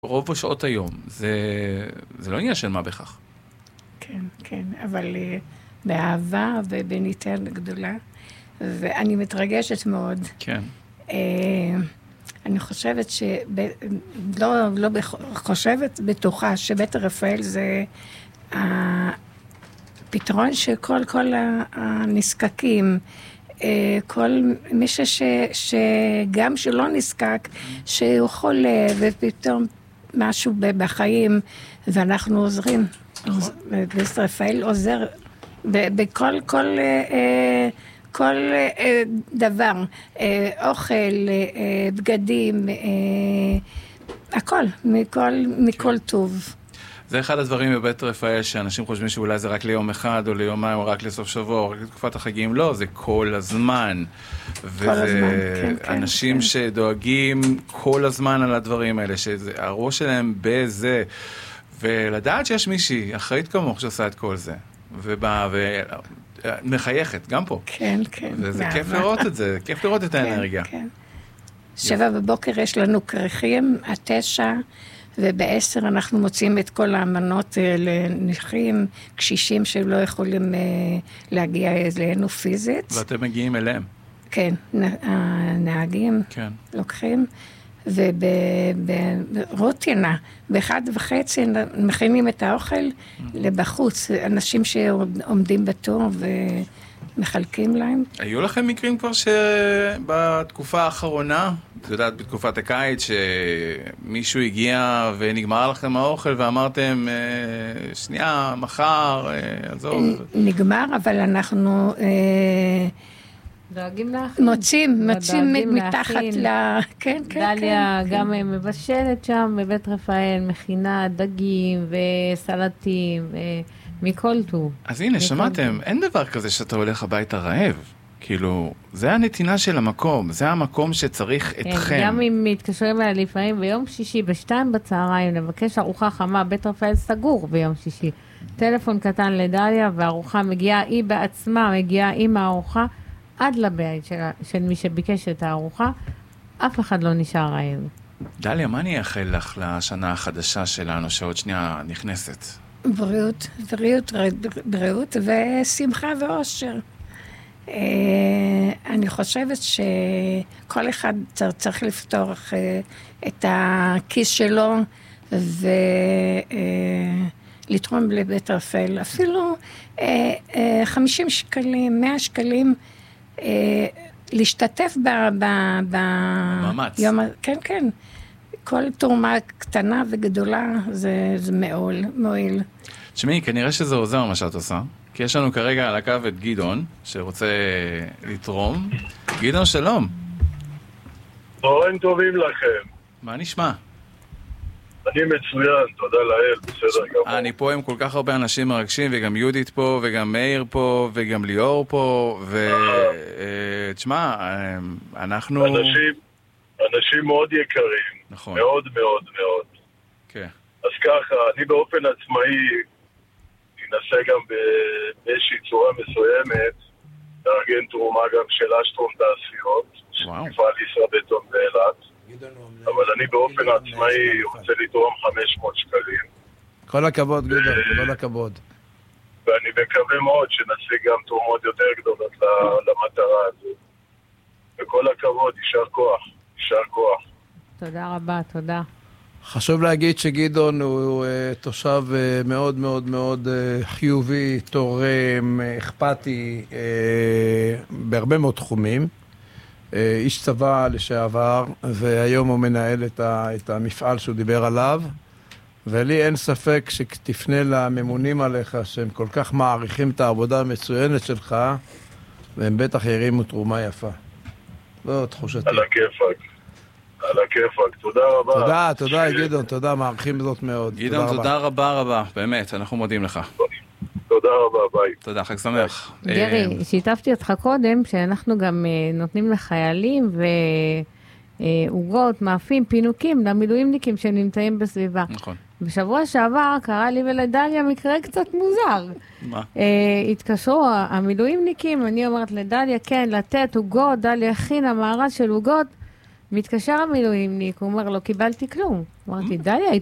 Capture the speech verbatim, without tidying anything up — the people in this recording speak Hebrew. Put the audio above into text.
רוב שעות היום, זה, זה לא עניין של מה בכך. כן, כן, אבל באהבה ובניתן גדולה, ואני מתרגשת מאוד. כן. אני חושבת ש... לא, לא חושבת, בטוחה שבית רפאל זה הפתרון שכל כל הנזקקים, כל מישהו ש, שגם שלא נזקק, שהוא חולה ופתאום משהו בחיים, ואנחנו עוזרים. בית רפאל עוזר בכל כל, כל דבר, אוכל, בגדים, הכל, מכל, מכל טוב. זה אחד הדברים בבית רפאל שאנשים חושבים שאולי זה רק ליום אחד או ליומיים או רק לסוף שבוע או רק לתקופת החגים. לא, זה כל הזמן. כל הזמן, כן, כן. אנשים כן. שדואגים כל הזמן על הדברים האלה, שהראש שלהם בזה, ולדעת שיש מישהי אחראית כמוך שעושה את כל זה, ובאה ומחייכת, גם פה. כן, כן. וזה כיף לראות את זה, כיף לראות את האנרגיה. כן, כן. שבע בבוקר יש לנו כרכים, התשע, ובעשר אנחנו מוצאים את כל האמנות לנכים, קשישים שלא יכולים להגיע אלינו פיזית. ואתם מגיעים אליהם. כן, הנהגים כן. לוקחים, וברוטינה, באחד וחצי מכינים את האוכל לבחוץ, אנשים שעומדים בתור ומחלקים להם. היו לכם מקרים כבר שבתקופה האחרונה, את יודעת, בתקופת הקיץ, שמישהו הגיע ונגמר לכם האוכל ואמרתם, שנייה, מחר, עזוב. נגמר, אבל אנחנו דואגים להכין. מוצאים, מוצאים מתחת ל... כן, כן, דליה כן. גם מבשלת שם בבית רפאל, מכינה דגים וסלטים, מכל טוב. אז הנה, שמעתם, אין דבר כזה שאתה הולך הביתה רעב. כאילו, זה הנתינה של המקום, זה המקום שצריך אתכם. גם אם מתקשרים אליי לפעמים ביום שישי, בשתיים בצהריים, לבקש ארוחה חמה, בית רפאל סגור ביום שישי. טלפון קטן לדליה, והארוחה מגיעה, היא בעצמה מגיעה עם הארוחה, עד לבית של, של מי שביקש את הארוחה, אף אחד לא נשאר רעב. דליה, מה אני אאחל לך לשנה החדשה שלנו, שעוד שנייה נכנסת? בריאות, בריאות, בריאות ושמחה ואושר. אני חושבת שכל אחד צריך לפתוח את הכיס שלו ולתרום לבית רפאל. אפילו חמישים שקלים, מאה שקלים, להשתתף במאמץ. כן, כן. כל תרומה קטנה וגדולה זה, זה מעול, מועיל. תשמעי, כנראה שזה עוזר מה שאת עושה. כי יש לנו כרגע על הקו את גדעון, שרוצה לתרום. גדעון, שלום. צהריים טובים לכם. מה נשמע? אני מצוין, תודה לאל, בסדר גמור. אני פה עם כל כך הרבה אנשים מרגשים, וגם יהודית פה, וגם מאיר פה, וגם ליאור פה, ותשמע, אנחנו... אנשים, אנשים מאוד יקרים. נכון. מאוד מאוד מאוד. כן. אז ככה, אני באופן עצמאי, ננסה גם באיזושהי צורה מסוימת, לארגן תרומה גם של אשטרום תעשיות, מפעל ישראבטון באילת. אבל אני באופן עצמאי רוצה לתרום חמש מאות שקלים. כל הכבוד, גדעון, כל הכבוד. ואני מקווה מאוד שנשיג גם תרומות יותר גדולות למטרה הזו. וכל הכבוד, יישר כוח, יישר כוח. תודה רבה, תודה. חשוב להגיד שגדעון הוא uh, תושב uh, מאוד מאוד מאוד uh, חיובי, תורם, uh, אכפתי, uh, בהרבה מאוד תחומים. Uh, איש צבא לשעבר, והיום הוא מנהל את, ה, את המפעל שהוא דיבר עליו. ולי אין ספק שתפנה לממונים עליך, שהם כל כך מעריכים את העבודה המצוינת שלך, והם בטח ירימו תרומה יפה. לא תחושתי. על הכיפק. על הכיפק, תודה רבה. תודה, תודה גדעון, תודה, מעריכים זאת מאוד. גדעון, תודה רבה רבה, באמת, אנחנו מודים לך. תודה רבה, ביי. תודה, חג שמח. גרי, שיתפתי אותך קודם, שאנחנו גם נותנים לחיילים ועוגות, מאפים, פינוקים, למילואימניקים שנמצאים בסביבה. נכון. בשבוע שעבר קרה לי ולדליה מקרה קצת מוזר. מה? התקשרו המילואימניקים, אני אומרת לדליה, כן, לתת עוגות, דליה הכינה מארז של עוגות, מתקשר המילואימניק, הוא אומר, לא קיבלתי כלום. אמרתי, דליה,